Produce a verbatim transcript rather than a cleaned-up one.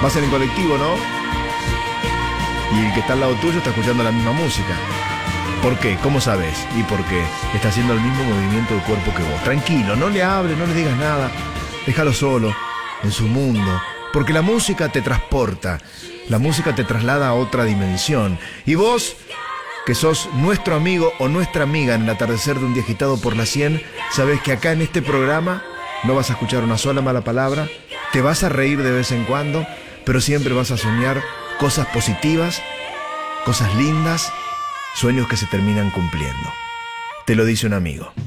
Vas en el colectivo, ¿no? Y el que está al lado tuyo está escuchando la misma música. ¿Por qué? ¿Cómo sabes? Y porque está haciendo el mismo movimiento del cuerpo que vos. Tranquilo, no le hables, no le digas nada. Déjalo solo, en su mundo. Porque la música te transporta. La música te traslada a otra dimensión. Y vos, que sos nuestro amigo o nuestra amiga en el atardecer de un día agitado por la cien, sabés que acá en este programa no vas a escuchar una sola mala palabra, te vas a reír de vez en cuando, pero siempre vas a soñar cosas positivas, cosas lindas, sueños que se terminan cumpliendo. Te lo dice un amigo.